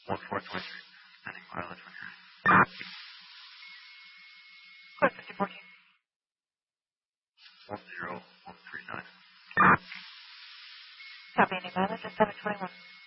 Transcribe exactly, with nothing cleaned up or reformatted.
one four twenty-three. Pending mileage when you're Code fifty fourteen. one zero one three nine. Copy any mileage at seven twenty-one.